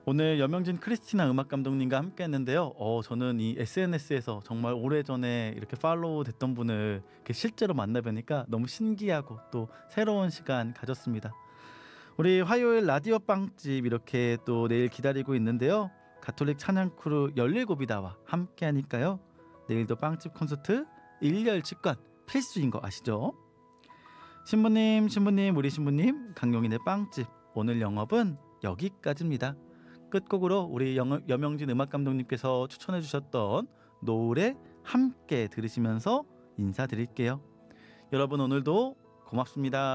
오늘 여명진 크리스티나 음악 감독님과 함께 했는데요. 저는 이 SNS에서 정말 오래전에 이렇게 팔로우 됐던 분을 이렇게 실제로 만나 뵈니까 너무 신기하고 또 새로운 시간 가졌습니다. 우리 화요일 라디오 빵집 이렇게 또 내일 기다리고 있는데요. 가톨릭 찬양 크루 17이다와 함께 하니까요. 내일도 빵집 콘서트 일렬 직관 필수인 거 아시죠? 신부님, 우리 신부님, 강용인의 빵집 오늘 영업은 여기까지입니다. 끝곡으로 우리 여명진 음악 감독님께서 추천해 주셨던 노래 함께 들으시면서 인사드릴게요. 여러분 오늘도 고맙습니다.